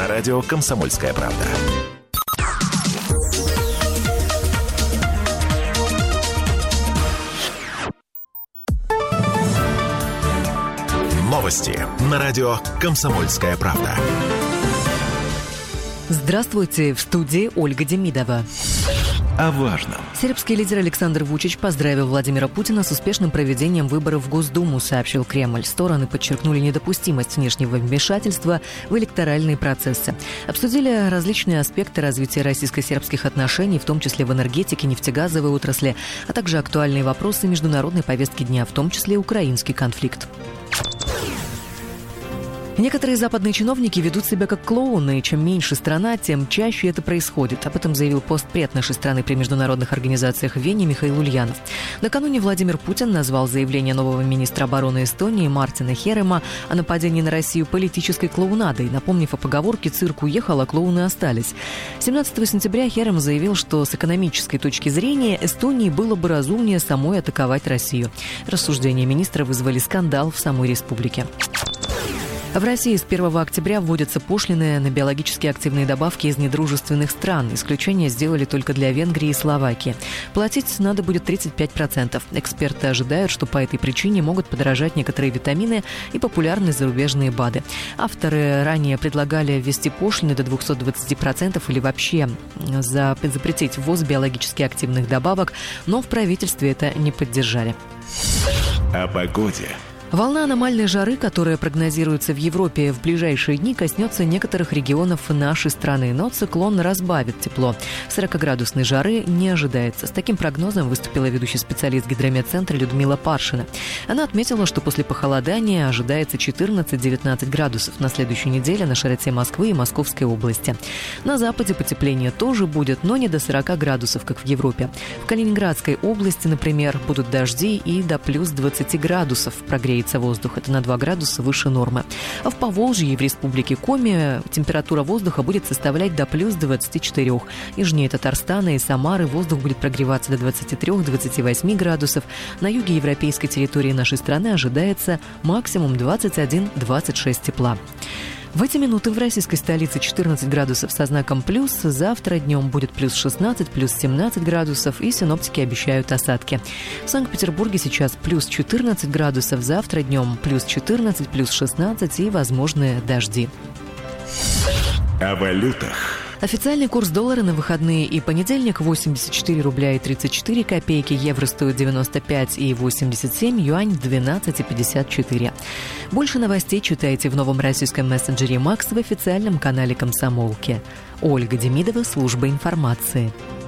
на радио «Комсомольская правда». Новости на радио «Комсомольская правда». Здравствуйте, в студии Ольга Демидова. О важном. Сербский лидер Александр Вучич поздравил Владимира Путина с успешным проведением выборов в Госдуму, сообщил Кремль. Стороны подчеркнули недопустимость внешнего вмешательства в электоральные процессы. Обсудили различные аспекты развития российско-сербских отношений, в том числе в энергетике, нефтегазовой отрасли, а также актуальные вопросы международной повестки дня, в том числе украинский конфликт. Некоторые западные чиновники ведут себя как клоуны, и чем меньше страна, тем чаще это происходит. Об этом заявил постпред нашей страны при международных организациях в Вене Михаил Ульянов. Накануне Владимир Путин назвал заявление нового министра обороны Эстонии Мартина Херема о нападении на Россию политической клоунадой, напомнив о поговорке «цирк уехал, а клоуны остались». 17 сентября Херем заявил, что с экономической точки зрения Эстонии было бы разумнее самой атаковать Россию. Рассуждения министра вызвали скандал в самой республике. В России с 1 октября вводятся пошлины на биологически активные добавки из недружественных стран. Исключение сделали только для Венгрии и Словакии. Платить надо будет 35%. Эксперты ожидают, что по этой причине могут подорожать некоторые витамины и популярные зарубежные БАДы. Авторы ранее предлагали ввести пошлины до 220% или вообще запретить ввоз биологически активных добавок, но в правительстве это не поддержали. О погоде. Волна аномальной жары, которая прогнозируется в Европе в ближайшие дни, коснется некоторых регионов нашей страны, но циклон разбавит тепло. 40-градусной жары не ожидается. С таким прогнозом выступила ведущий специалист гидрометцентра Людмила Паршина. Она отметила, что после похолодания ожидается 14-19 градусов на следующей неделе на широте Москвы и Московской области. На западе потепление тоже будет, но не до 40 градусов, как в Европе. В Калининградской области, например, будут дожди и до плюс 20 градусов прогреется воздух. Это на 2 градуса выше нормы. А в Поволжье и в республике Коми температура воздуха будет составлять до плюс 24. Южнее Татарстана и Самары воздух будет прогреваться до 23-28 градусов. На юге европейской территории нашей страны ожидается максимум 21-26 тепла. В эти минуты в российской столице 14 градусов со знаком плюс. Завтра днем будет плюс 16, плюс 17 градусов, и синоптики обещают осадки. В Санкт-Петербурге сейчас плюс 14 градусов, завтра днем плюс 14, плюс 16 и возможные дожди. О валютах. Официальный курс доллара на выходные и понедельник 84 рубля и 34 копейки, евро стоит 95 и 87, юань 12,54. Больше новостей читайте в новом российском мессенджере «Макс» в официальном канале «Комсомолки». Ольга Демидова, служба информации.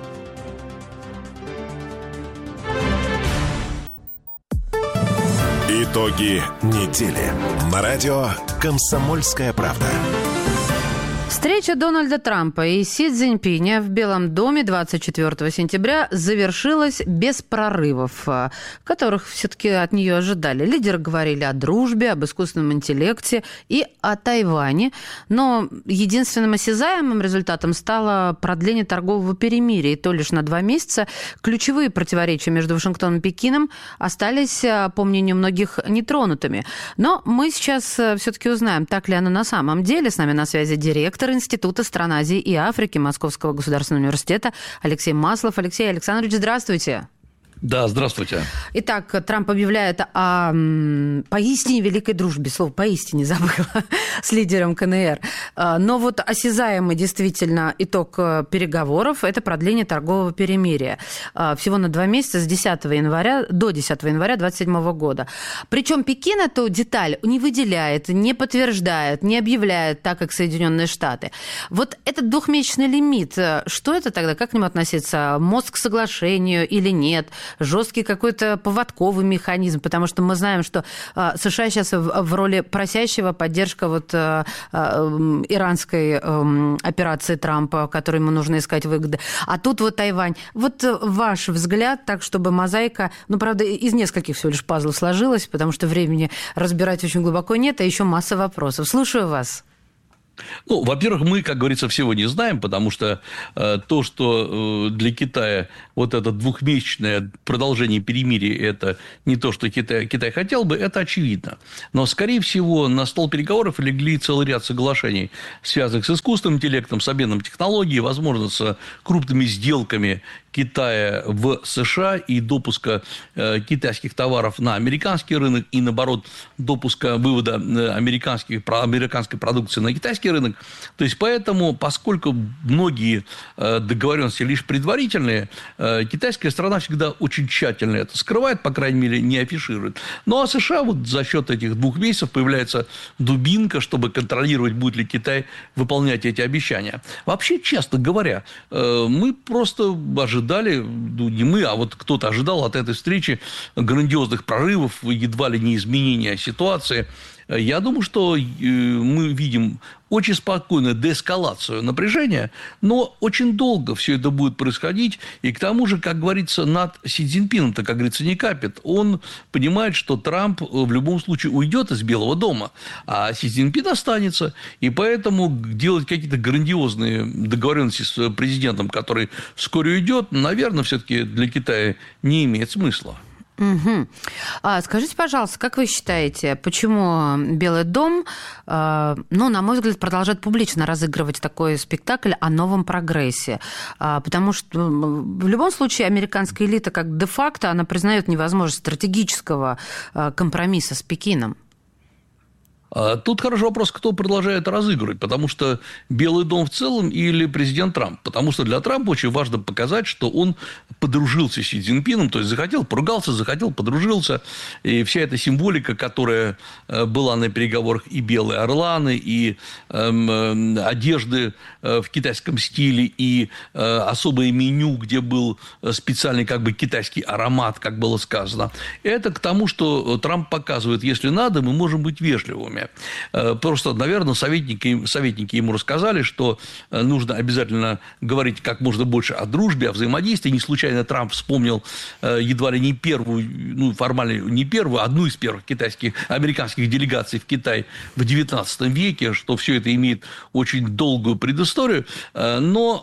Итоги недели на радио «Комсомольская правда». Встреча Дональда Трампа и Си Цзиньпиня в Белом доме 24 сентября завершилась без прорывов, которых все-таки от нее ожидали. Лидеры говорили о дружбе, об искусственном интеллекте и о Тайване. Но единственным осязаемым результатом стало продление торгового перемирия, и то лишь на 2 месяца. Ключевые противоречия между Вашингтоном и Пекином остались, по мнению многих, нетронутыми. Но мы сейчас все-таки узнаем, так ли оно на самом деле. С нами на связи директор Института стран Азии и Африки Московского государственного университета Алексей Маслов. Алексей Александрович, здравствуйте. Да, здравствуйте. Итак, Трамп объявляет о поистине великой дружбе, слово «поистине» забыла, с лидером КНР. Но вот осязаемый действительно итог переговоров – это продление торгового перемирия. Всего на 2 месяца, с 10 января до 10 января 2027 года. Причем Пекин эту деталь не выделяет, не подтверждает, не объявляет, так как Соединенные Штаты. Вот этот 2-месячный лимит, что это тогда, как к нему относиться? Мост к соглашению или нет? Жесткий какой-то поводковый механизм, потому что мы знаем, что США сейчас в роли просящего поддержка вот иранской операции Трампа, которой ему нужно искать выгоды. А тут вот Тайвань. Вот ваш взгляд, так, чтобы мозаика, ну, правда, из нескольких всего лишь пазлов сложилась, потому что времени разбирать очень глубоко нет, а еще масса вопросов. Слушаю вас. Ну, во-первых, мы, как говорится, всего не знаем, потому что то, что для Китая вот это двухмесячное продолжение перемирия, это не то, что Китай хотел бы, это очевидно. Но, скорее всего, на стол переговоров легли целый ряд соглашений, связанных с искусственным интеллектом, с обменом технологий, возможно, с крупными сделками Китая в США и допуска китайских товаров на американский рынок и, наоборот, допуска вывода американской продукции на китайский рынок. То есть, поэтому, поскольку многие договоренности лишь предварительные, китайская сторона всегда очень тщательно это скрывает, по крайней мере, не афиширует. Ну, а США вот за счет этих 2 месяцев появляется дубинка, чтобы контролировать, будет ли Китай выполнять эти обещания. Вообще, честно говоря, мы просто ожидали, ну, не мы, а вот кто-то ожидал от этой встречи грандиозных прорывов, едва ли не изменения ситуации. Я думаю, что мы видим очень спокойную деэскалацию напряжения, но очень долго все это будет происходить. И к тому же, как говорится, над Си Цзиньпином-то, как говорится, не капит. Он понимает, что Трамп в любом случае уйдет из Белого дома, а Си Цзиньпин останется. И поэтому делать какие-то грандиозные договоренности с президентом, который вскоре уйдет, наверное, все-таки для Китая не имеет смысла. Угу. Скажите, пожалуйста, как вы считаете, почему Белый дом, на мой взгляд, продолжает публично разыгрывать такой спектакль о новом прогрессе? Потому что в любом случае американская элита как де-факто, она признает невозможность стратегического компромисса с Пекином. Тут хороший вопрос, кто продолжает разыгрывать, потому что Белый дом в целом или президент Трамп. Потому что для Трампа очень важно показать, что он подружился с Си Цзиньпином, то есть захотел, поругался, захотел, подружился. И вся эта символика, которая была на переговорах, и белые орланы, и одежды в китайском стиле, и особое меню, где был специальный как бы китайский аромат, как было сказано, это к тому, что Трамп показывает, если надо, мы можем быть вежливыми. Просто, наверное, советники ему рассказали, что нужно обязательно говорить как можно больше о дружбе, о взаимодействии. Не случайно Трамп вспомнил едва ли не первую, формально не первую, одну из первых американских делегаций в Китай в XIX веке, что все это имеет очень долгую предысторию. Но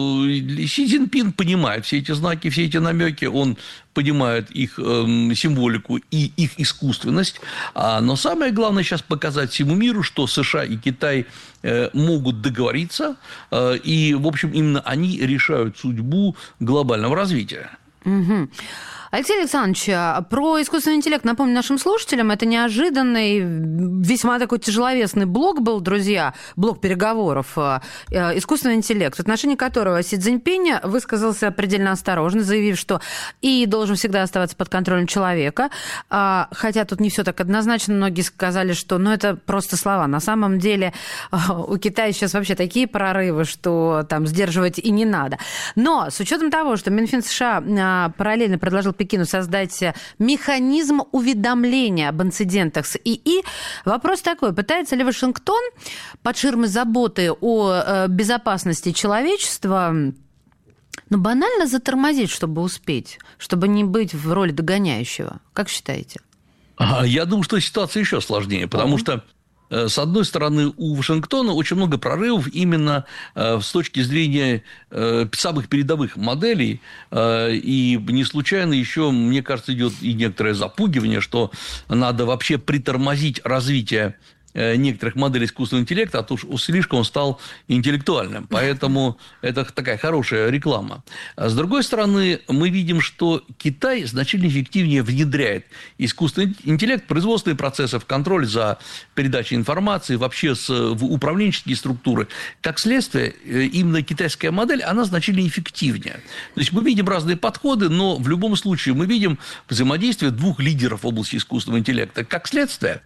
Си Цзиньпин понимает все эти знаки, все эти намеки, он понимает их символику и их искусственность. Но самое главное сейчас показать всему миру, что США и Китай могут договориться, и, в общем, именно они решают судьбу глобального развития. Угу. Алексей Александрович, про искусственный интеллект напомню нашим слушателям, это неожиданный, весьма такой тяжеловесный блок был, друзья, блок переговоров. Искусственный интеллект, в отношении которого Си Цзиньпинь высказался предельно осторожно, заявив, что ИИ должен всегда оставаться под контролем человека, хотя тут не все так однозначно, многие сказали, что это просто слова. На самом деле у Китая сейчас вообще такие прорывы, что там сдерживать и не надо. Но с учетом того, что Минфин США параллельно предложил Пекину создать механизм уведомления об инцидентах с ИИ. Вопрос такой, пытается ли Вашингтон под ширмой заботы о безопасности человечества банально затормозить, чтобы успеть, чтобы не быть в роли догоняющего? Как считаете? Я думаю, что ситуация еще сложнее, потому что с одной стороны, у Вашингтона очень много прорывов именно с точки зрения самых передовых моделей, и не случайно еще, мне кажется, идет и некоторое запугивание, что надо вообще притормозить развитие некоторых моделей искусственного интеллекта, а то уж слишком он стал интеллектуальным. Поэтому это такая хорошая реклама. С другой стороны, мы видим, что Китай значительно эффективнее внедряет искусственный интеллект в производственные процессы, в контроль за передачей информации, вообще в управленческие структуры. Как следствие, именно китайская модель, она значительно эффективнее. То есть мы видим разные подходы, но в любом случае мы видим взаимодействие 2 лидеров в области искусственного интеллекта. Как следствие,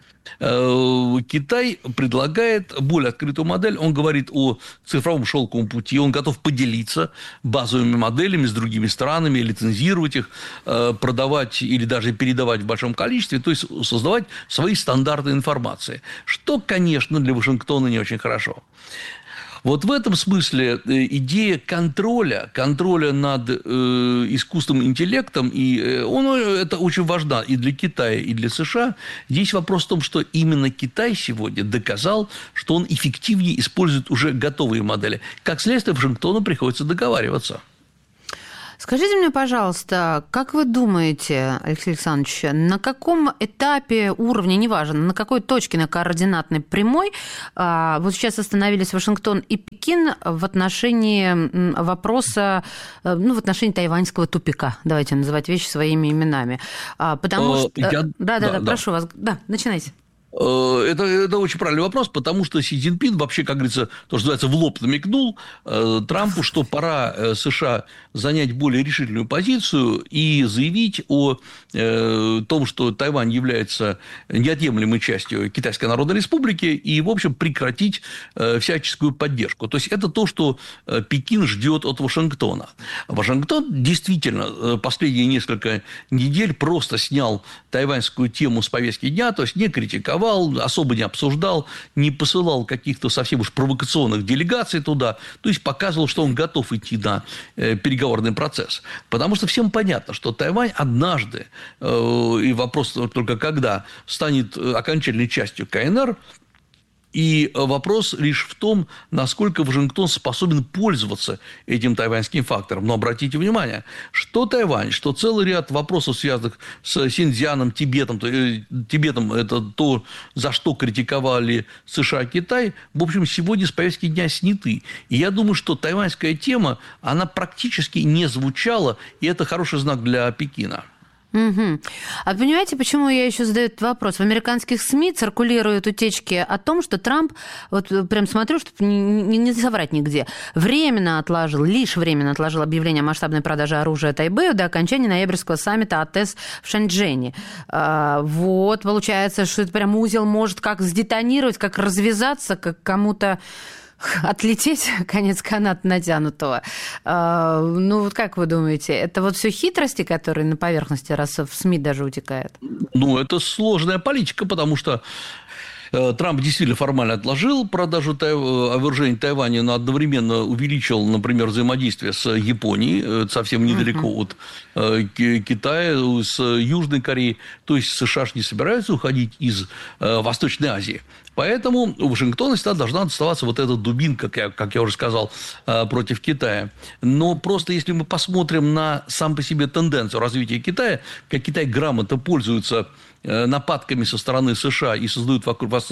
Китай предлагает более открытую модель. Он говорит о цифровом шелковом пути. Он готов поделиться базовыми моделями с другими странами, лицензировать их, продавать или даже передавать в большом количестве, то есть создавать свои стандарты информации. Что, конечно, для Вашингтона не очень хорошо. Вот в этом смысле идея контроля над искусственным интеллектом, это очень важно и для Китая, и для США. Здесь вопрос в том, что именно Китай сегодня доказал, что он эффективнее использует уже готовые модели. Как следствие, Вашингтону приходится договариваться. Скажите мне, пожалуйста, как вы думаете, Алексей Александрович, на каком этапе уровня, неважно, на какой точке на координатной прямой вот сейчас остановились Вашингтон и Пекин в отношении вопроса, в отношении тайваньского тупика? Давайте называть вещи своими именами. Потому что... Да, прошу вас. Да, начинайте. Это очень правильный вопрос, потому что Си Цзиньпин вообще, как говорится, то, что называется, в лоб намекнул Трампу, что пора США занять более решительную позицию и заявить о том, что Тайвань является неотъемлемой частью Китайской Народной Республики, и, в общем, прекратить всяческую поддержку. То есть, это то, что Пекин ждет от Вашингтона. Вашингтон действительно последние несколько недель просто снял тайваньскую тему с повестки дня, то есть, не критиковал, особо не обсуждал, не посылал каких-то совсем уж провокационных делегаций туда, то есть показывал, что он готов идти на переговорный процесс. Потому что всем понятно, что Тайвань однажды, и вопрос только когда, станет окончательной частью КНР. И вопрос лишь в том, насколько Вашингтон способен пользоваться этим тайваньским фактором. Но обратите внимание, что Тайвань, что целый ряд вопросов, связанных с Синьцзяном, Тибетом – это то, за что критиковали США и Китай, в общем, сегодня с повестки дня сняты. И я думаю, что тайваньская тема, она практически не звучала, и это хороший знак для Пекина. Угу. А понимаете, почему я еще задаю этот вопрос? В американских СМИ циркулируют утечки о том, что Трамп, вот прям смотрю, чтобы не соврать нигде, лишь временно отложил объявление о масштабной продаже оружия Тайбэю до окончания ноябрьского саммита АТЭС в Шэньчжэне. Вот, получается, что это прям узел может как сдетонировать, как развязаться, как кому-то отлететь, конец каната натянутого. Вот как вы думаете, это вот все хитрости, которые на поверхности, раз в СМИ даже утекают? Это сложная политика, потому что Трамп действительно формально отложил продажу вооружений Тайваня, но одновременно увеличил, например, взаимодействие с Японией, совсем недалеко от Китая, с Южной Кореей. То есть США не собираются уходить из Восточной Азии. Поэтому у Вашингтона всегда должна оставаться вот эта дубинка, как я уже сказал, против Китая. Но просто если мы посмотрим на сам по себе тенденцию развития Китая, как Китай грамотно пользуется нападками со стороны США и создают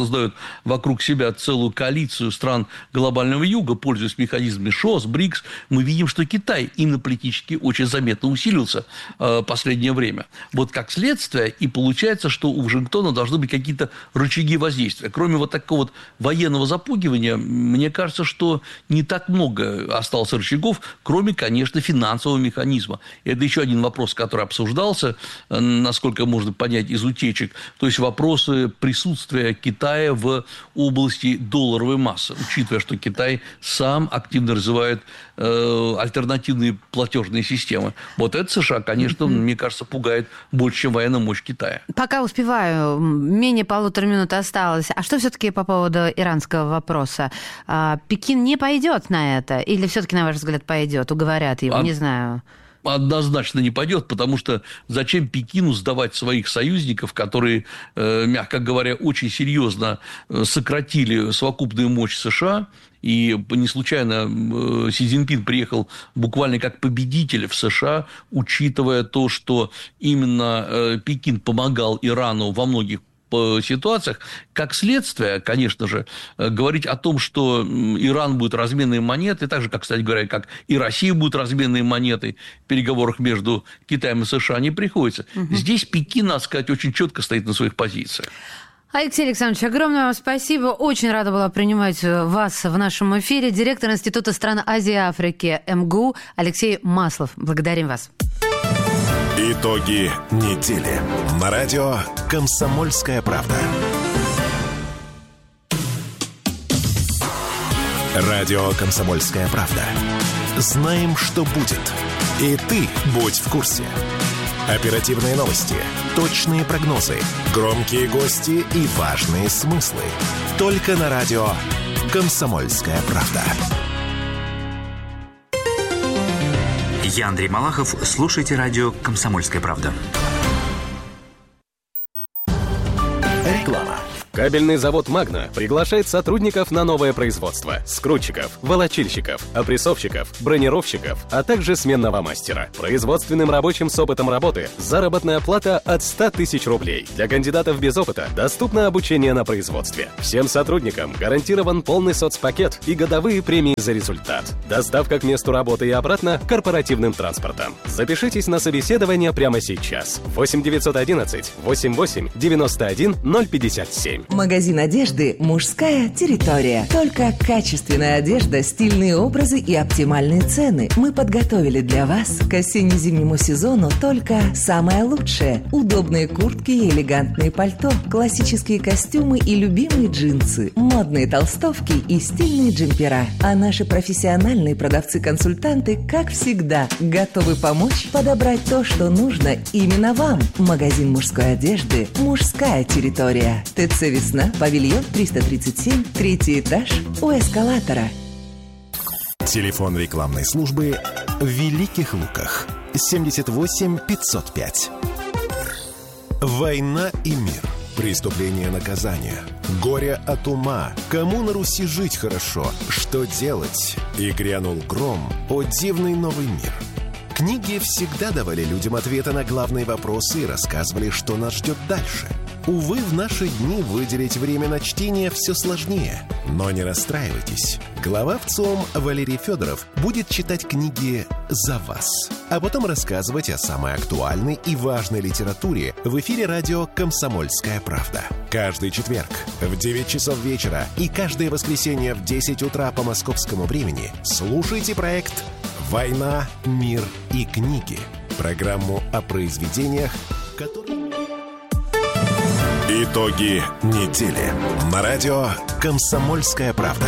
вокруг себя целую коалицию стран глобального юга, пользуясь механизмами ШОС, БРИКС, мы видим, что Китай именно политически очень заметно усилился в последнее время. Вот как следствие, и получается, что у Вашингтона должны быть какие-то рычаги воздействия. Кроме вот такого вот военного запугивания, мне кажется, что не так много осталось рычагов, кроме, конечно, финансового механизма. И это еще один вопрос, который обсуждался, насколько можно понять из утечек, то есть вопросы присутствия Китая в области долларовой массы, учитывая, что Китай сам активно развивает альтернативные платежные системы. Вот это США, конечно, мне кажется, пугает больше, чем военная мощь Китая. Пока успеваю, менее 1,5 минуты осталось. А что все-таки по поводу иранского вопроса? Пекин не пойдет на это? Или все-таки, на ваш взгляд, пойдет? Уговорят его? Не знаю. Однозначно не пойдет, потому что зачем Пекину сдавать своих союзников, которые, мягко говоря, очень серьезно сократили совокупную мощь США. И не случайно Си Цзиньпин приехал буквально как победитель в США, учитывая то, что именно Пекин помогал Ирану во многих ситуациях. Как следствие, конечно же, говорить о том, что Иран будет разменной монетой, так же, как, кстати говоря, как и Россия будет разменной монетой в переговорах между Китаем и США, не приходится. Здесь Пекин, надо сказать, очень четко стоит на своих позициях. Алексей Александрович, огромное вам спасибо. Очень рада была принимать вас в нашем эфире. Директор Института стран Азии и Африки МГУ Алексей Маслов. Благодарим вас. Итоги недели. На радио «Комсомольская правда». Радио «Комсомольская правда». Знаем, что будет. И ты будь в курсе. Оперативные новости, точные прогнозы, громкие гости и важные смыслы. Только на радио «Комсомольская правда». Я Андрей Малахов. Слушайте радио «Комсомольская правда». Реклама. Кабельный завод «Магна» приглашает сотрудников на новое производство: скрутчиков, волочильщиков, опрессовщиков, бронировщиков, а также сменного мастера. Производственным рабочим с опытом работы заработная плата от 100 тысяч рублей. Для кандидатов без опыта доступно обучение на производстве. Всем сотрудникам гарантирован полный соцпакет и годовые премии за результат. Доставка к месту работы и обратно корпоративным транспортом. Запишитесь на собеседование прямо сейчас. 8 911 88 91 057. Магазин одежды «Мужская территория». Только качественная одежда, стильные образы и оптимальные цены. Мы подготовили для вас к осенне-зимнему сезону только самое лучшее. Удобные куртки и элегантные пальто, классические костюмы и любимые джинсы, модные толстовки и стильные джемпера. А наши профессиональные продавцы-консультанты, как всегда, готовы помочь подобрать то, что нужно именно вам. Магазин мужской одежды «Мужская территория». ТЦ «Весна», павильон 337, 3-й этаж, у эскалатора. Телефон рекламной службы в Великих Луках 78 505. Война и мир. Преступление, наказание. Горе от ума. Кому на Руси жить хорошо? Что делать? И грянул гром. О, дивный новый мир. Книги всегда давали людям ответы на главные вопросы и рассказывали, что нас ждет дальше. Увы, в наши дни выделить время на чтение все сложнее. Но не расстраивайтесь. Глава ВЦИОМ Валерий Федоров будет читать книги за вас, а потом рассказывать о самой актуальной и важной литературе в эфире радио «Комсомольская правда». Каждый четверг в 9 часов вечера и каждое воскресенье в 10 утра по московскому времени слушайте проект «Война, мир и книги». Программу о произведениях, которые... Итоги недели. На радио «Комсомольская правда».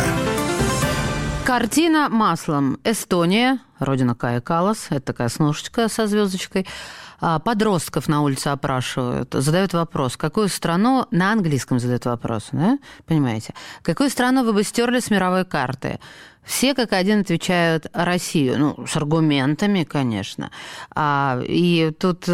Картина маслом. Эстония, родина Каи Каллас, это такая сножечка со звездочкой. Подростков на улице опрашивают, задают вопрос, какую страну, на английском задают вопрос, да? Понимаете? Какую страну вы бы стерли с мировой карты? Все как один отвечают Россию, ну, с аргументами, конечно. И тут...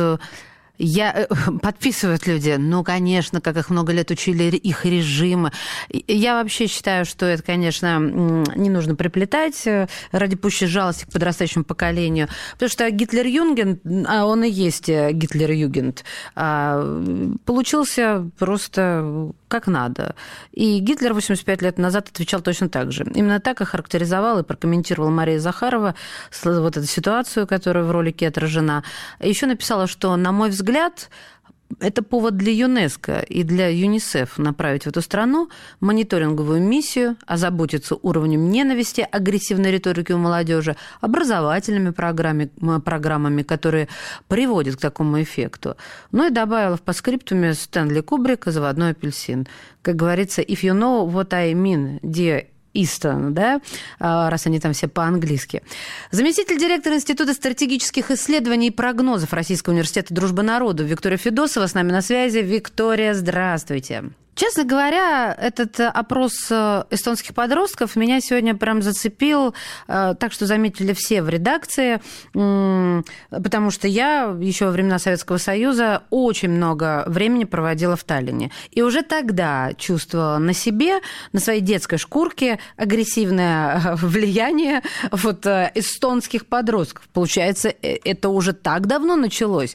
Подписывают люди, ну, конечно, как их много лет учили их режимы. Я вообще считаю, что это, конечно, не нужно приплетать ради пущей жалости к подрастающему поколению, потому что Гитлер-Югент, он и есть Гитлер-Югент, получился просто как надо. И Гитлер 85 лет назад отвечал точно так же. Именно так охарактеризовала и прокомментировала Мария Захарова вот эту ситуацию, которая в ролике отражена. Еще написала, что, на мой взгляд, это повод для ЮНЕСКО и для ЮНИСЕФ направить в эту страну мониторинговую миссию, озаботиться уровнем ненависти, агрессивной риторики у молодежи, образовательными программами, которые приводят к такому эффекту. Ну и добавила в постскриптуме Стэнли Кубрика «Заводной апельсин». Как говорится, if you know what I mean, dear Истон, да, раз они там все по-английски. Заместитель директора Института стратегических исследований и прогнозов Российского университета «Дружбы народов» Виктория Федосова с нами на связи. Виктория, здравствуйте. Честно говоря, этот опрос эстонских подростков меня сегодня прям зацепил, так что заметили все в редакции, потому что я еще во времена Советского Союза очень много времени проводила в Таллине. И уже тогда чувствовала на себе, на своей детской шкурке агрессивное влияние вот эстонских подростков. Получается, это уже так давно началось,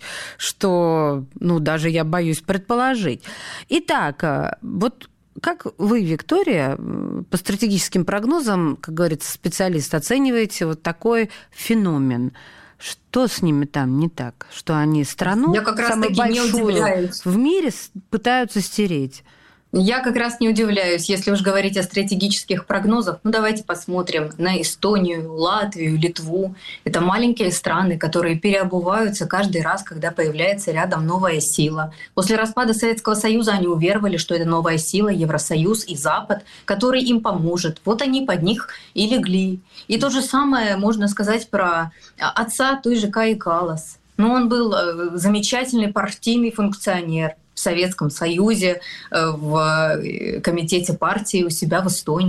что даже я боюсь предположить. Итак, вот как вы, Виктория, по стратегическим прогнозам, как говорится, специалист, оцениваете вот такой феномен? Что с ними там не так? Что они страну, самую большую в мире, пытаются стереть? Я как раз не удивляюсь, если уж говорить о стратегических прогнозах. Давайте посмотрим на Эстонию, Латвию, Литву. Это маленькие страны, которые переобуваются каждый раз, когда появляется рядом новая сила. После распада Советского Союза они уверовали, что это новая сила, Евросоюз и Запад, который им поможет. Вот они под них и легли. И то же самое можно сказать про отца той же Каи Каллас. Он был замечательный партийный функционер в Советском Союзе, в комитете партии у себя в Эстонии.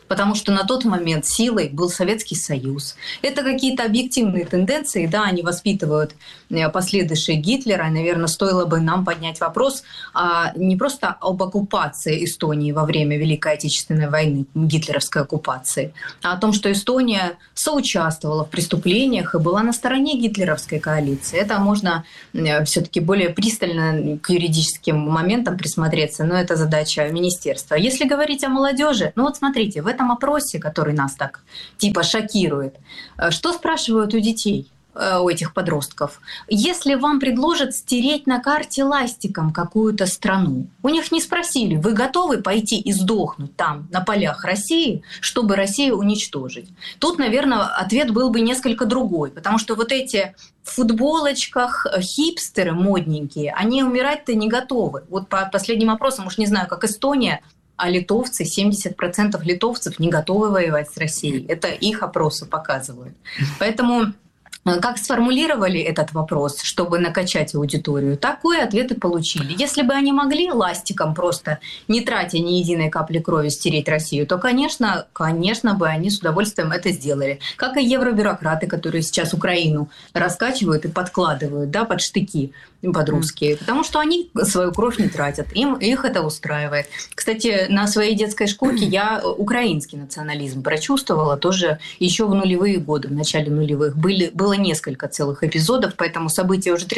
потому что на тот момент силой был Советский Союз. Это какие-то объективные тенденции, да, они воспитывают последующие Гитлера, и, наверное, стоило бы нам поднять вопрос не просто об оккупации Эстонии во время Великой Отечественной войны, гитлеровской оккупации, а о том, что Эстония соучаствовала в преступлениях и была на стороне гитлеровской коалиции. Это можно все-таки более пристально к юридическим моментам присмотреться, но это задача министерства. Если говорить о молодежи, ну вот смотрите, в этом опросе, который нас так типа шокирует, что спрашивают у детей? У этих подростков. Если вам предложат стереть на карте ластиком какую-то страну, у них не спросили, вы готовы пойти и сдохнуть там, на полях России, чтобы Россию уничтожить? Тут, наверное, ответ был бы несколько другой, потому что вот эти в футболочках хипстеры модненькие, они умирать-то не готовы. Вот по последним опросам, уж не знаю, как Эстония, а литовцы, 70% литовцев не готовы воевать с Россией. Это их опросы показывают. Поэтому как сформулировали этот вопрос, чтобы накачать аудиторию, такой ответ и получили. Если бы они могли ластиком просто, не тратя ни единой капли крови, стереть Россию, то, конечно бы они с удовольствием это сделали. Как и евробюрократы, которые сейчас Украину раскачивают и подкладывают, да, под штыки под русские, потому что они свою кровь не тратят, их это устраивает. Кстати, на своей детской шкурке я украинский национализм прочувствовала тоже еще в нулевые годы, в начале нулевых. Было несколько целых эпизодов, поэтому события уже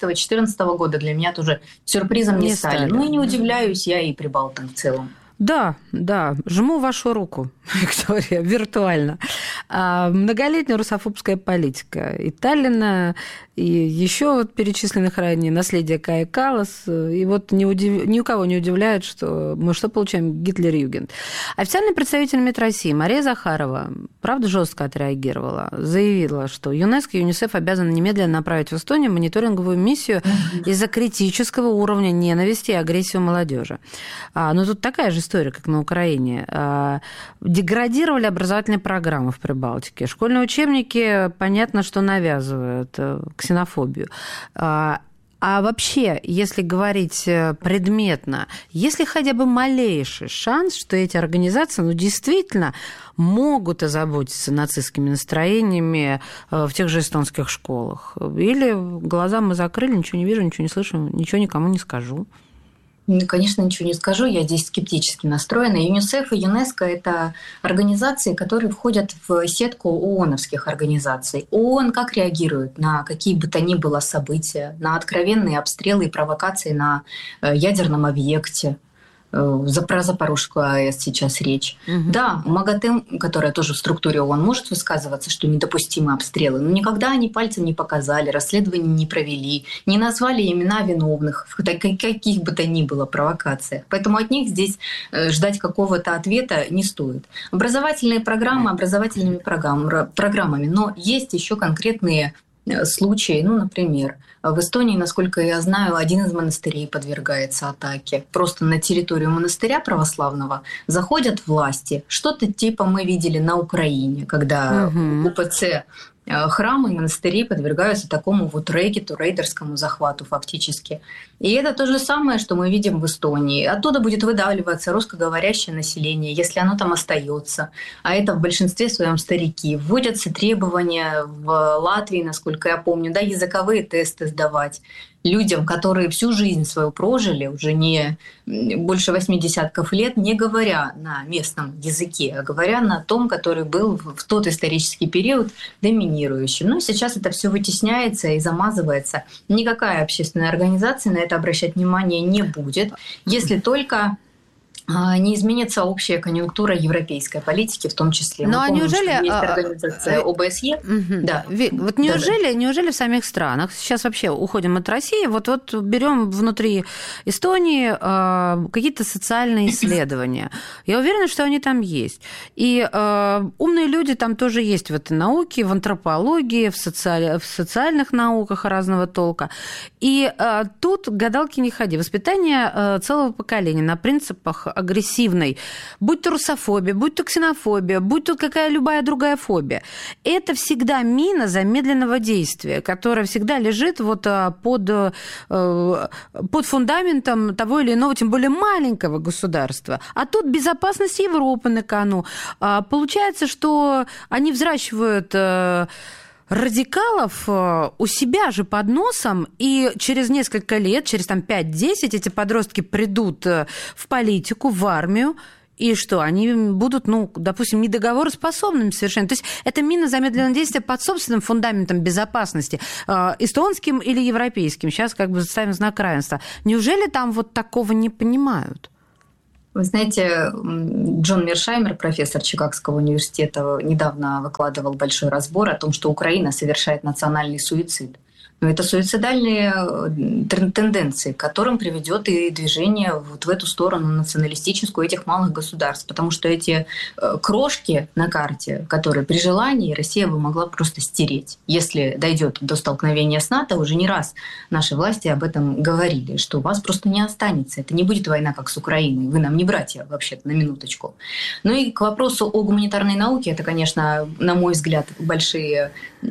13-14 года для меня тоже сюрпризом не стали. Ну и не удивляюсь я и прибалтам в целом. Да, жму вашу руку, Виктория, виртуально. Многолетняя русофобская политика и Таллина, и еще вот перечисленных ранее наследие Каи Каллас. И вот ни у кого не удивляет, что мы получаем Гитлер-Югенд. Официальный представитель МИД России Мария Захарова, правда, жестко отреагировала, заявила, что ЮНЕСКО и ЮНИСЕФ обязаны немедленно направить в Эстонию мониторинговую миссию из-за критического уровня ненависти и агрессии у молодежи. Но тут такая же история, как на Украине. Деградировали образовательные программы в Прибалтике. Школьные учебники, понятно, что навязывают ксенофобию. А вообще, если говорить предметно, есть ли хотя бы малейший шанс, что эти организации действительно могут озаботиться нацистскими настроениями в тех же эстонских школах? Или глаза мы закрыли, ничего не вижу, ничего не слышу, ничего никому не скажу? Конечно, ничего не скажу, я здесь скептически настроена. ЮНИСЕФ и ЮНЕСКО – это организации, которые входят в сетку ООНовских организаций. ООН как реагирует на какие бы то ни было события, на откровенные обстрелы и провокации на ядерном объекте? Про Запорожскую АЭС сейчас речь. Да, МАГАТЭ, которая тоже в структуре ООН, может высказываться, что недопустимы обстрелы, но никогда они пальцем не показали, расследование не провели, не назвали имена виновных в каких бы то ни было провокациях. Поэтому от них здесь ждать какого-то ответа не стоит. Образовательные программы образовательными программами, но есть еще конкретные случаи, например, в Эстонии, насколько я знаю, один из монастырей подвергается атаке. Просто на территорию монастыря православного заходят власти. Что-то типа мы видели на Украине, когда УПЦ храмы и монастыри подвергаются такому рэкету, рейдерскому захвату фактически. И это то же самое, что мы видим в Эстонии. Оттуда будет выдавливаться русскоговорящее население, если оно там остается. А это в большинстве своем старики. Вводятся требования в Латвии, насколько я помню, языковые тесты сдавать людям, которые всю жизнь свою прожили, уже не больше 80 лет, не говоря на местном языке, а говоря на том, который был в тот исторический период доминирующим. Но сейчас это все вытесняется и замазывается. Никакая общественная организация на это обращать внимание не будет, если только не изменится общая конъюнктура европейской политики, в том числе. Ну, неужели есть организация ОБСЕ? Да. Вот неужели в самих странах, сейчас вообще уходим от России, вот берем внутри Эстонии какие-то социальные исследования. Я уверена, что они там есть. И умные люди там тоже есть в этой науке, в антропологии, в социальных науках разного толка. И тут гадалки не ходи. Воспитание целого поколения на принципах агрессивной, будь то русофобия, будь то ксенофобия, будь то любая другая фобия, это всегда мина замедленного действия, которая всегда лежит под фундаментом того или иного, тем более маленького государства. А тут безопасность Европы на кону. Получается, что они взращивают радикалов у себя же под носом, и через несколько лет, через 5-10, эти подростки придут в политику, в армию, и что, они будут, допустим, недоговороспособными совершенно. То есть это мина замедленного действия под собственным фундаментом безопасности, эстонским или европейским. Сейчас ставим знак равенства. Неужели там такого не понимают? Вы знаете, Джон Мершаймер, профессор Чикагского университета, недавно выкладывал большой разбор о том, что Украина совершает национальный суицид. Но это суицидальные тенденции, к которым приведет и движение в эту сторону националистическую этих малых государств. Потому что эти крошки на карте, которые при желании Россия бы могла просто стереть. Если дойдет до столкновения с НАТО, уже не раз наши власти об этом говорили, что у вас просто не останется. Это не будет война, как с Украиной. Вы нам не братья, вообще-то, на минуточку. Ну и к вопросу о гуманитарной науке, это, конечно, на мой взгляд, большие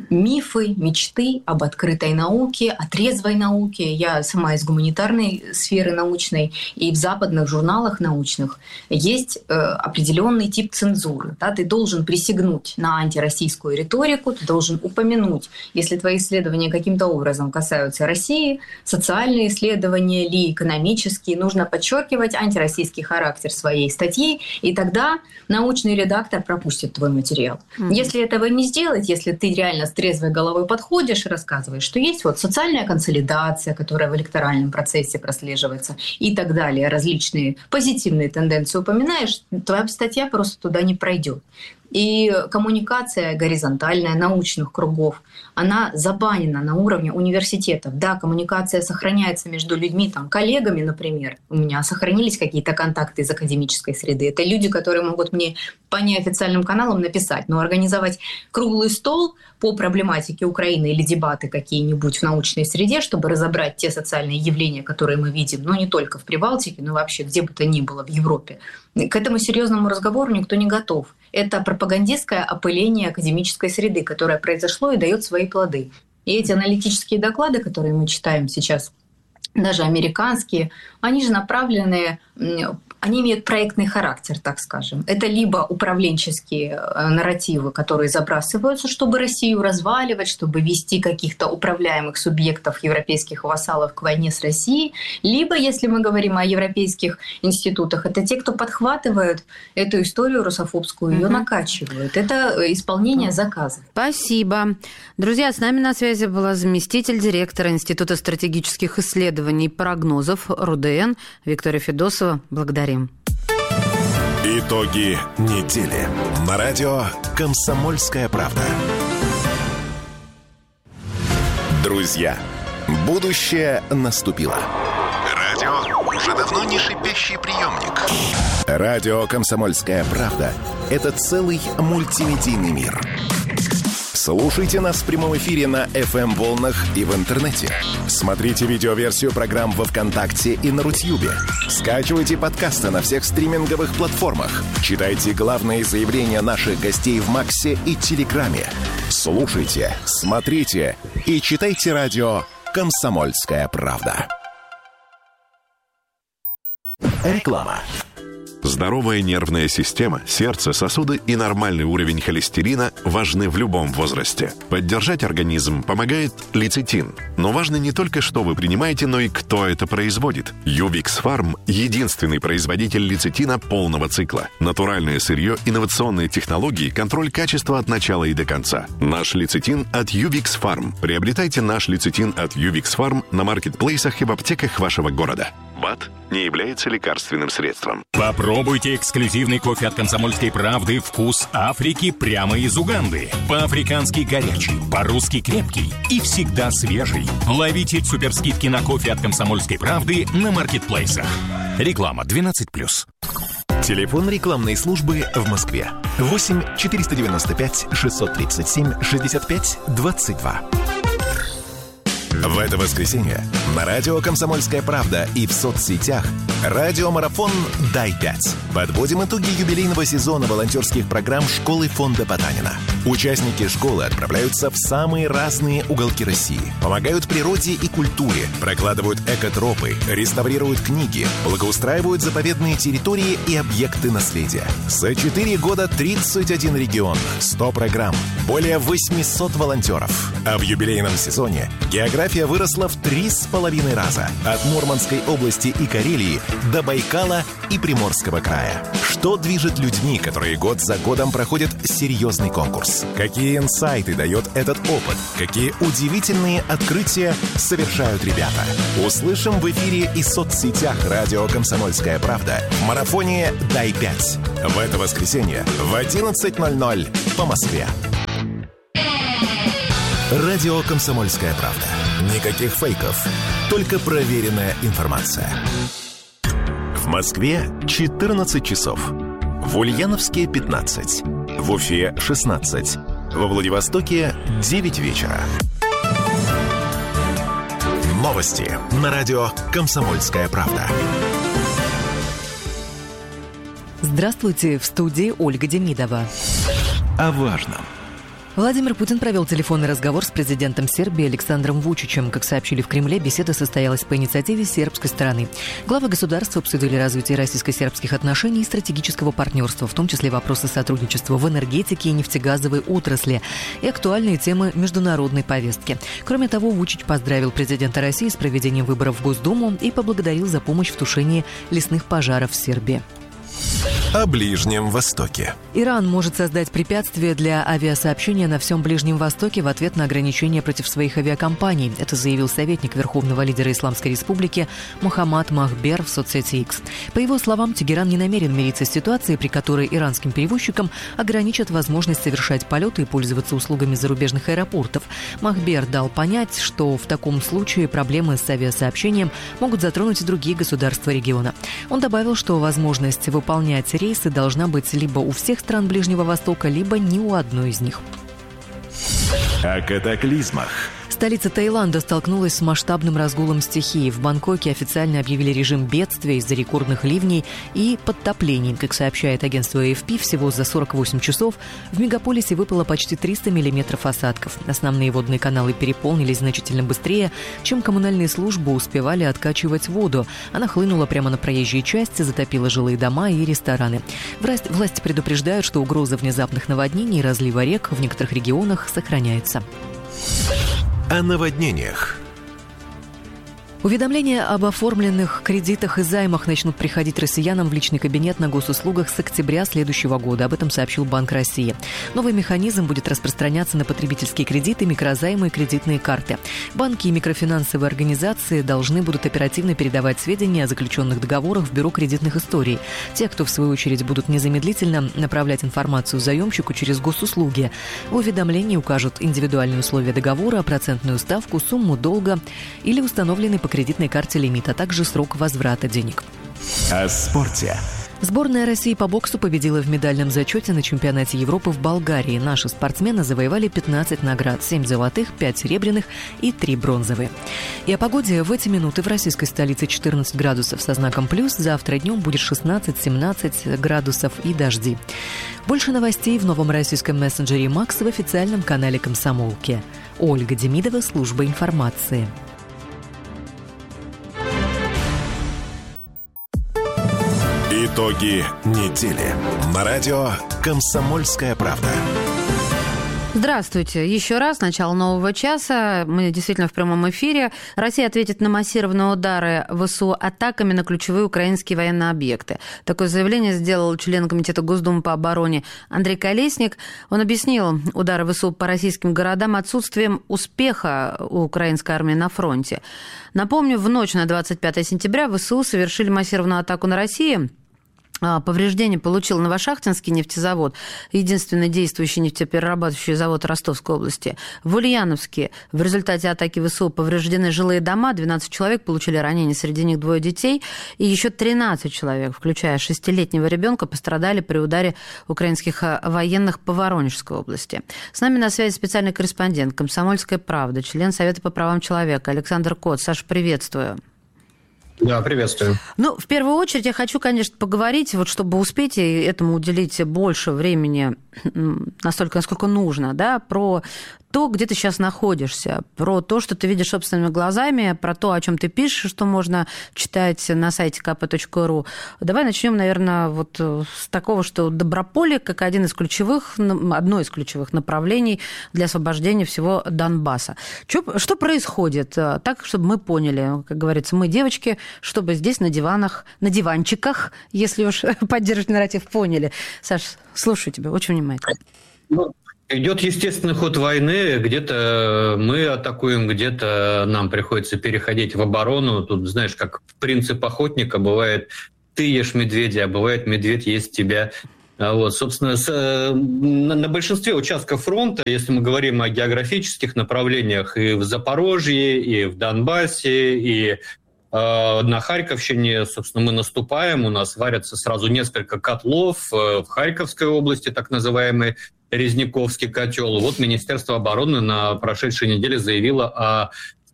мифы, мечты об открытой науке, о трезвой науке. Я сама из гуманитарной сферы научной, и в западных журналах научных есть определенный тип цензуры. Да? Ты должен присягнуть на антироссийскую риторику, ты должен упомянуть, если твои исследования каким-то образом касаются России, социальные исследования или экономические, нужно подчеркивать антироссийский характер своей статьи, и тогда научный редактор пропустит твой материал. Если этого не сделать, если ты реально с трезвой головой подходишь и рассказываешь, что есть социальная консолидация, которая в электоральном процессе прослеживается, и так далее, различные позитивные тенденции упоминаешь, твоя статья просто туда не пройдет. И коммуникация горизонтальная научных кругов, она забанена на уровне университетов. Да, коммуникация сохраняется между людьми, коллегами, например. У меня сохранились какие-то контакты из академической среды. Это люди, которые могут мне по неофициальным каналам написать. Но организовать круглый стол по проблематике Украины или дебаты какие-нибудь в научной среде, чтобы разобрать те социальные явления, которые мы видим, не только в Прибалтике, но вообще где бы то ни было в Европе, к этому серьезному разговору никто не готов. Это пропагандистское опыление академической среды, которое произошло и дает свои плоды. И эти аналитические доклады, которые мы читаем сейчас, даже американские, они же направлены, они имеют проектный характер, так скажем. Это либо управленческие нарративы, которые забрасываются, чтобы Россию разваливать, чтобы вести каких-то управляемых субъектов, европейских вассалов к войне с Россией, либо, если мы говорим о европейских институтах, это те, кто подхватывают эту историю русофобскую, ее накачивают. Это исполнение заказа. Спасибо. Друзья, с нами на связи была заместитель директора Института стратегических исследований и прогнозов РУДН Виктория Федосова. Благодарим. Итоги недели. На радио «Комсомольская правда». Друзья, будущее наступило. Радио уже давно не шипящий приемник. Радио «Комсомольская правда» — это целый мультимедийный мир. Слушайте нас в прямом эфире на FM-волнах и в интернете. Смотрите видеоверсию программ во ВКонтакте и на Рутьюбе. Скачивайте подкасты на всех стриминговых платформах. Читайте главные заявления наших гостей в Максе и Телеграме. Слушайте, смотрите и читайте радио «Комсомольская правда». Реклама. Здоровая нервная система, сердце, сосуды и нормальный уровень холестерина важны в любом возрасте. Поддержать организм помогает лецитин. Но важно не только, что вы принимаете, но и кто это производит. Ювикс Фарм – единственный производитель лецитина полного цикла. Натуральное сырье, инновационные технологии, контроль качества от начала и до конца. Наш лецитин от Ювикс Фарм. Приобретайте наш лецитин от Ювикс Фарм на маркетплейсах и в аптеках вашего города. БАД не является лекарственным средством. Попробуйте эксклюзивный кофе от «Комсомольской правды» «Вкус Африки» прямо из Уганды. По-африкански горячий, по-русски крепкий и всегда свежий. Ловите суперскидки на кофе от «Комсомольской правды» на маркетплейсах. Реклама 12+. Телефон рекламной службы в Москве. 8 495 637 65 22. В это воскресенье на радио «Комсомольская правда» и в соцсетях радиомарафон «Дай 5». Подводим итоги юбилейного сезона волонтерских программ школы фонда Потанина. Участники школы отправляются в самые разные уголки России, помогают природе и культуре, прокладывают экотропы, реставрируют книги, благоустраивают заповедные территории и объекты наследия. За 4 года 31 регион, 100 программ, более 800 волонтеров. А в юбилейном сезоне география выросла в 3,5 раза. От Мурманской области и Карелии до Байкала и Приморского края. Что движет людьми, которые год за годом проходят серьезный конкурс? Какие инсайты дает этот опыт? Какие удивительные открытия совершают ребята? Услышим в эфире и соцсетях радио «Комсомольская правда» в марафоне «Дай 5». В это воскресенье в 11:00 по Москве. Радио «Комсомольская правда». Никаких фейков, только проверенная информация. В Москве 14 часов. В Ульяновске 15. В Уфе 16. Во Владивостоке 9 вечера. Новости на радио «Комсомольская правда». Здравствуйте, в студии Ольга Демидова. О важном. Владимир Путин провел телефонный разговор с президентом Сербии Александром Вучичем. Как сообщили в Кремле, беседа состоялась по инициативе сербской стороны. Главы государства обсудили развитие российско-сербских отношений и стратегического партнерства, в том числе вопросы сотрудничества в энергетике и нефтегазовой отрасли и актуальные темы международной повестки. Кроме того, Вучич поздравил президента России с проведением выборов в Госдуму и поблагодарил за помощь в тушении лесных пожаров в Сербии. О Ближнем Востоке. Иран может создать препятствия для авиасообщения на всем Ближнем Востоке в ответ на ограничения против своих авиакомпаний. Это заявил советник верховного лидера Исламской Республики Мохаммад Махбер в соцсети X. По его словам, Тегеран не намерен мириться с ситуацией, при которой иранским перевозчикам ограничат возможность совершать полеты и пользоваться услугами зарубежных аэропортов. Махбер дал понять, что в таком случае проблемы с авиасообщением могут затронуть и другие государства региона. Он добавил, что возможность выполнять рейсы должна быть либо у всех стран Ближнего Востока, либо ни у одной из них. О катаклизмах. Столица Таиланда столкнулась с масштабным разгулом стихии. В Бангкоке официально объявили режим бедствия из-за рекордных ливней и подтоплений. Как сообщает агентство AFP, всего за 48 часов в мегаполисе выпало почти 300 миллиметров осадков. Основные водные каналы переполнились значительно быстрее, чем коммунальные службы успевали откачивать воду. Она хлынула прямо на проезжие части, затопила жилые дома и рестораны. Власти предупреждают, что угроза внезапных наводнений и разлива рек в некоторых регионах сохраняется. О наводнениях. Уведомления об оформленных кредитах и займах начнут приходить россиянам в личный кабинет на госуслугах с октября следующего года. Об этом сообщил Банк России. Новый механизм будет распространяться на потребительские кредиты, микрозаймы и кредитные карты. Банки и микрофинансовые организации должны будут оперативно передавать сведения о заключенных договорах в Бюро кредитных историй. Те, кто в свою очередь будут незамедлительно направлять информацию заемщику через госуслуги. В уведомлении укажут индивидуальные условия договора, процентную ставку, сумму долга или установленный по кредитной карте лимит, а также срок возврата денег. О спорте. Сборная России по боксу победила в медальном зачете на чемпионате Европы в Болгарии. Наши спортсмены завоевали 15 наград, 7 золотых, 5 серебряных и 3 бронзовые. И о погоде. В эти минуты в российской столице 14 градусов со знаком плюс. Завтра днем будет 16-17 градусов и дожди. Больше новостей в новом российском мессенджере «Макс» в официальном канале «Комсомолки». Ольга Демидова, служба информации. Итоги недели. На радио «Комсомольская правда». Здравствуйте. Еще раз, начало нового часа. Мы действительно в прямом эфире. Россия ответит на массированные удары ВСУ атаками на ключевые украинские военные объекты. Такое заявление сделал член Комитета Госдумы по обороне Андрей Колесник. Он объяснил удары ВСУ по российским городам отсутствием успеха у украинской армии на фронте. Напомню, в ночь на 25 сентября ВСУ совершили массированную атаку на Россию. повреждения получил Новошахтинский нефтезавод, единственный действующий нефтеперерабатывающий завод Ростовской области. В Ульяновске в результате атаки ВСУ повреждены жилые дома, 12 человек получили ранения, среди них 2 детей, и еще 13 человек, включая 6-летнего ребенка, пострадали при ударе украинских военных по Воронежской области. С нами на связи специальный корреспондент «Комсомольская правда», член Совета по правам человека Александр Кот. Саша, приветствую. Да, приветствую. Ну, в первую очередь я хочу, конечно, поговорить, вот чтобы успеть и этому уделить больше времени, настолько, насколько нужно, да, про то, где ты сейчас находишься, про то, что ты видишь собственными глазами, про то, о чем ты пишешь, что можно читать на сайте kp.ru. Давай начнем, наверное, вот с такого, что Доброполье как одно из ключевых направлений для освобождения всего Донбасса. Что происходит? Так, чтобы мы поняли, как говорится, мы девочки, чтобы здесь на диванах, на диванчиках, если уж поддерживать нарратив, поняли. Саш, слушаю тебя очень внимательно. Идет естественный ход войны, где-то мы атакуем, где-то нам приходится переходить в оборону. Тут, знаешь, как принцип охотника, бывает ты ешь медведя, а бывает медведь ест тебя. Вот, собственно, на большинстве участков фронта, если мы говорим о географических направлениях, и в Запорожье, и в Донбассе, и на Харьковщине, собственно, мы наступаем, у нас варятся сразу несколько котлов в Харьковской области, так называемый Резниковский котел. Вот Министерство обороны на прошедшей неделе заявило о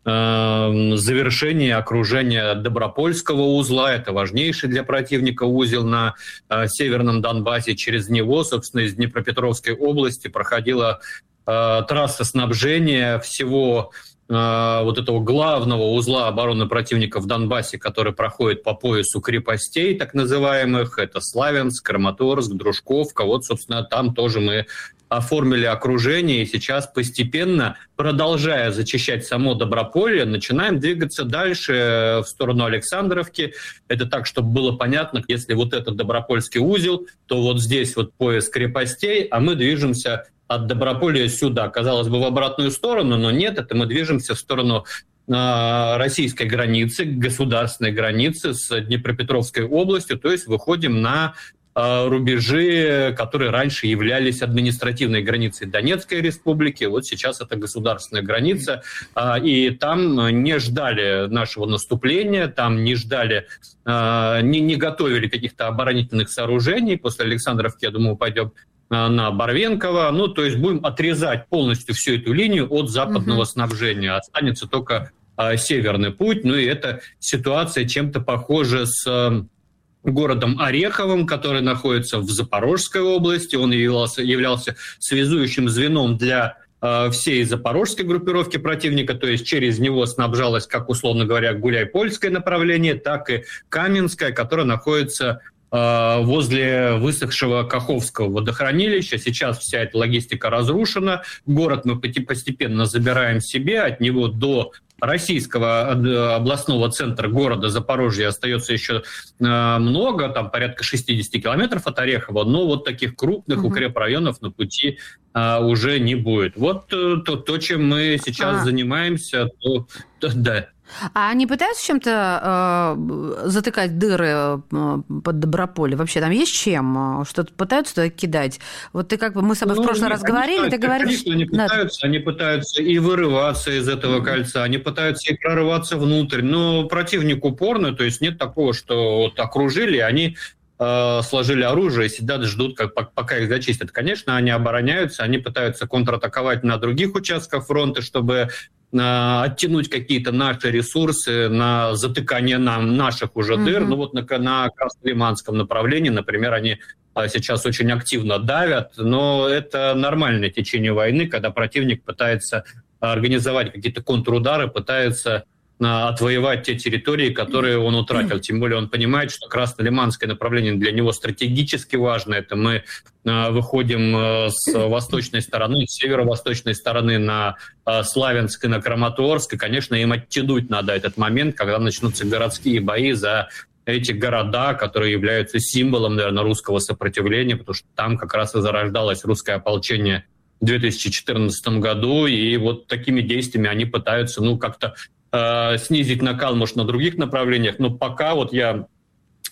завершении окружения Добропольского узла. Это важнейший для противника узел на Северном Донбассе. Через него, собственно, из Днепропетровской области проходила трасса снабжения всего вот этого главного узла обороны противника в Донбассе, который проходит по поясу крепостей, так называемых. Это Славянск, Краматорск, Дружковка. Вот, собственно, там тоже мы оформили окружение, и сейчас постепенно, продолжая зачищать само Доброполье, начинаем двигаться дальше в сторону Александровки. Это так, чтобы было понятно, если вот этот Добропольский узел, то вот здесь вот пояс крепостей, а мы движемся от Доброполья сюда. Казалось бы, в обратную сторону, но нет, это мы движемся в сторону российской границы, государственной границы с Днепропетровской областью, то есть выходим на рубежи, которые раньше являлись административной границей Донецкой республики. Вот сейчас это государственная граница. И там не ждали нашего наступления, там не ждали, не готовили каких-то оборонительных сооружений. После Александровки, я думаю, пойдем на Барвенково. Ну, то есть будем отрезать полностью всю эту линию от западного снабжения. Останется только северный путь. Ну и эта ситуация чем-то похожа с городом Ореховым, который находится в Запорожской области. Он являлся связующим звеном для всей запорожской группировки противника, то есть через него снабжалось, как, условно говоря, Гуляйпольское направление, так и Каменское, которое находится возле высохшего Каховского водохранилища. Сейчас вся эта логистика разрушена. Город мы постепенно забираем себе, от него до российского областного центра города Запорожья остается еще много, там порядка 60 километров от Орехова, но вот таких крупных укрепрайонов на пути уже не будет. Вот то, чем мы сейчас занимаемся, да. А они пытаются чем-то затыкать дыры под Доброполье? Вообще там есть чем? Что-то пытаются туда кидать? Вот ты как бы, мы с тобой в прошлый раз говорили, ты говоришь... Они пытаются и вырываться из этого кольца, они пытаются и прорываться внутрь, но противник упорный, то есть нет такого, что вот окружили, они сложили оружие и сидят, ждут, пока их зачистят. Конечно, они обороняются, они пытаются контратаковать на других участках фронта, чтобы оттянуть какие-то наши ресурсы на затыкание наших уже дыр. Ну вот на Краснолиманском направлении, например, они сейчас очень активно давят, но это нормальное течение войны, когда противник пытается организовать какие-то контрудары, пытается отвоевать те территории, которые он утратил. Тем более он понимает, что Краснолиманское направление для него стратегически важно. Это мы выходим с восточной стороны, с северо-восточной стороны на Славянск и на Краматорск. И, конечно, им оттянуть надо этот момент, когда начнутся городские бои за эти города, которые являются символом, наверное, русского сопротивления, потому что там как раз и зарождалось русское ополчение в 2014 году. И вот такими действиями они пытаются, как-то снизить накал, может, на других направлениях. Но пока вот я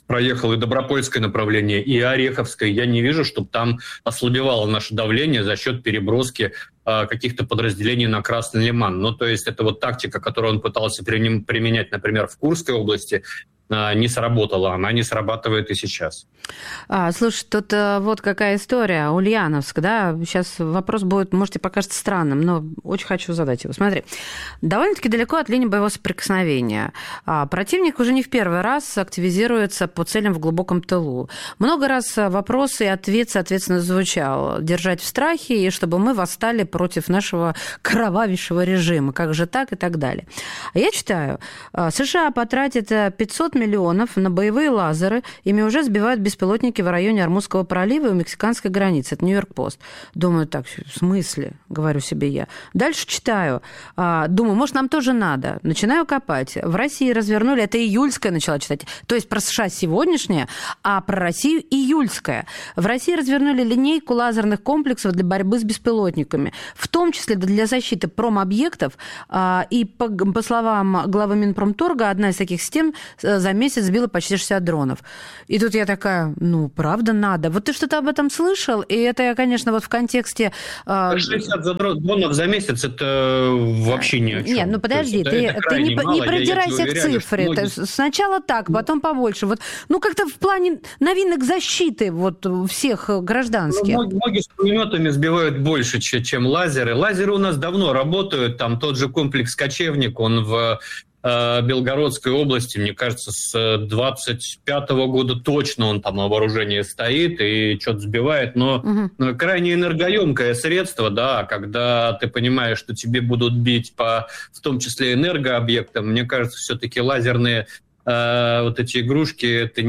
проехал и Добропольское направление, и Ореховское. Я не вижу, чтобы там ослабевало наше давление за счет переброски каких-то подразделений на Красный Лиман. Ну, то есть это вот тактика, которую он пытался применять, например, в Курской области, не сработала. Она не срабатывает и сейчас. Слушай, тут вот какая история. Ульяновск, да, сейчас вопрос будет, может, и покажется странным, но очень хочу задать его. Смотри, довольно-таки далеко от линии боевого соприкосновения. Противник уже не в первый раз активизируется по целям в глубоком тылу. Много раз вопрос и ответ, соответственно, звучал. Держать в страхе, и чтобы мы восстали против нашего кровавейшего режима. Как же так и так далее. А я читаю, США потратит 500 миллионов на боевые лазеры, ими уже сбивают беспилотники в районе Ормузского пролива и у мексиканской границы. Это Нью-Йорк-Пост. Думаю, так, в смысле, говорю себе я. Дальше читаю. Думаю, может, нам тоже надо. Начинаю копать. В России развернули, это июльская начала читать, то есть про США сегодняшняя, а про Россию июльская. В России развернули линейку лазерных комплексов для борьбы с беспилотниками, в том числе для защиты промобъектов. И по словам главы Минпромторга, одна из таких систем за месяц сбила почти 60 дронов. И тут я такая, ну, правда надо. Вот ты что-то об этом слышал? И это я, конечно, вот в контексте... 60 дронов за месяц – это вообще ни о чем. Нет, ну подожди, ты не придирайся к цифре. Сначала так, потом побольше. Вот, ну, как-то в плане новинок защиты вот всех гражданских. Многие с пулеметами сбивают больше, чем лазеры. Лазеры у нас давно работают. Там тот же комплекс «Кочевник», он в Белгородской области, мне кажется, с 25-го года точно он там на вооружении стоит и что-то сбивает, но крайне энергоемкое средство, да, когда ты понимаешь, что тебе будут бить по, в том числе, энергообъектам, мне кажется, все-таки лазерные вот эти игрушки, это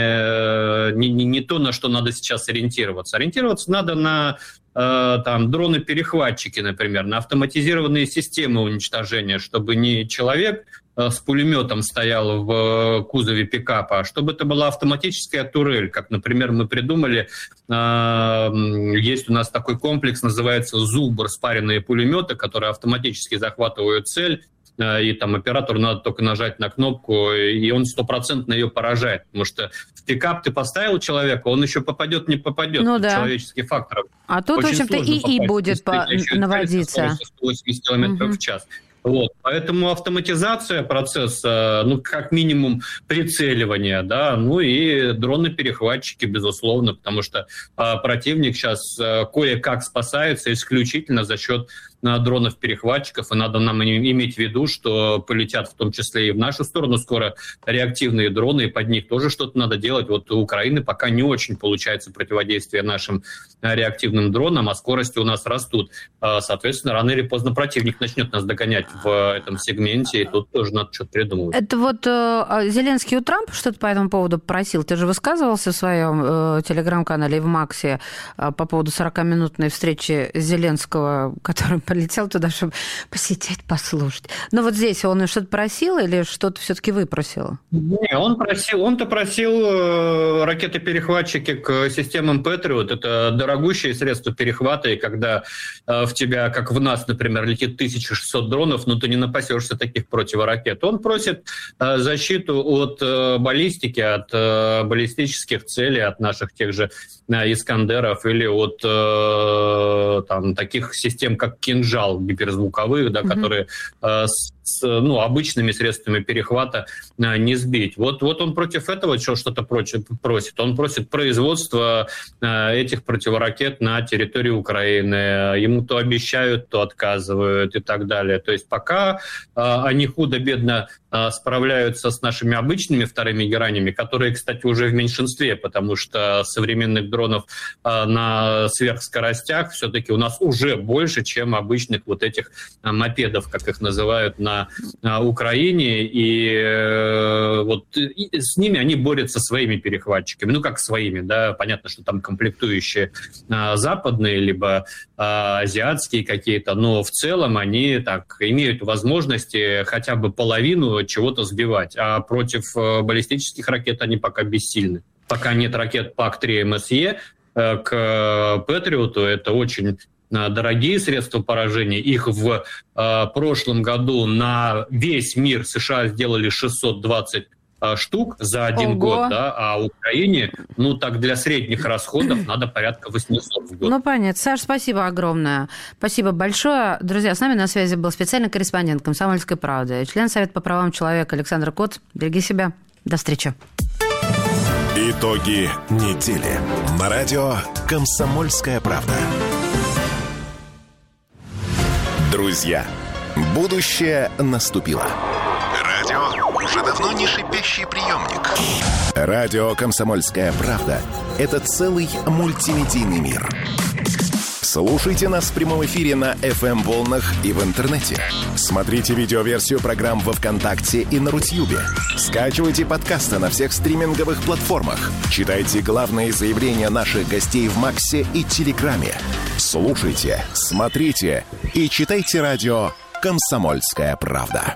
не то, на что надо сейчас ориентироваться. Ориентироваться надо на там дроны-перехватчики, например, на автоматизированные системы уничтожения, чтобы не человек с пулеметом стоял в кузове пикапа, а чтобы это была автоматическая турель, как, например, мы придумали, есть у нас такой комплекс, называется «Зубр», спаренные пулеметы, которые автоматически захватывают цель, и там оператору надо только нажать на кнопку, и он 100% ее поражает. Потому что в пикап ты поставил человека, он еще попадет, не попадет. Ну, да. Человеческий фактор. А тут, в общем-то, и будет наводиться. 180 км в час. Вот. Поэтому автоматизация процесса, ну, как минимум прицеливание, да, ну и дроны-перехватчики, безусловно, потому что противник сейчас кое-как спасается исключительно за счет дронов-перехватчиков, и надо нам иметь в виду, что полетят в том числе и в нашу сторону скоро реактивные дроны, и под них тоже что-то надо делать. Вот у Украины пока не очень получается противодействие нашим реактивным дронам, а скорости у нас растут. Соответственно, рано или поздно противник начнет нас догонять в этом сегменте, и тут тоже надо что-то придумывать. Это вот Зеленский у Трампа что-то по этому поводу просил? Ты же высказывался в своем телеграм-канале и в Максе по поводу 40-минутной встречи Зеленского, который полетел туда, чтобы посидеть, послушать. Но вот здесь он что-то просил или что-то все-таки выпросил? Не, он-то просил ракеты-перехватчики к системам Patriot. Это дорогущие средства перехвата, и когда в тебя, как в нас, например, летит 1600 дронов, ну ты не напасешься таких противоракет. Он просит защиту от баллистики, от баллистических целей, от наших тех же Искандеров или от там, таких систем, как «Кинжал», гиперзвуковых, да, которые с обычными средствами перехвата не сбить. Вот он против этого что-то просит. Он просит производства этих противоракет на территории Украины. Ему то обещают, то отказывают и так далее. То есть пока они худо-бедно справляются с нашими обычными вторыми геранями, которые, кстати, уже в меньшинстве, потому что современных дронов на сверхскоростях все-таки у нас уже больше, чем обычных вот этих мопедов, как их называют на Украине, и вот с ними они борются своими перехватчиками, ну как своими, да, понятно, что там комплектующие западные, либо азиатские какие-то, но в целом они так имеют возможности хотя бы половину чего-то сбивать, а против баллистических ракет они пока бессильны. Пока нет ракет ПАК-3 МСЕ к Патриоту, это очень дорогие средства поражения. Их в прошлом году на весь мир США сделали 620 штук за один год, да, а Украине, ну, так для средних расходов надо порядка 800 в год. Ну, понятно. Саш, спасибо огромное. Спасибо большое. Друзья, с нами на связи был специальный корреспондент «Комсомольской правды», член Совета по правам человека Александр Коц. Береги себя. До встречи. Итоги недели. На радио «Комсомольская правда». Друзья, будущее наступило. Радио уже давно не шипящий приемник. Радио «Комсомольская правда» — это целый мультимедийный мир. Слушайте нас в прямом эфире на FM-волнах и в интернете. Смотрите видеоверсию программ во ВКонтакте и на Рутьюбе. Скачивайте подкасты на всех стриминговых платформах. Читайте главные заявления наших гостей в Максе и Телеграме. Слушайте, смотрите и читайте радио «Комсомольская правда».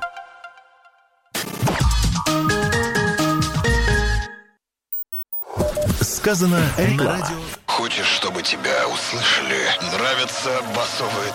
Сказано на радио. Хочешь, чтобы тебя услышали? Нравятся басовые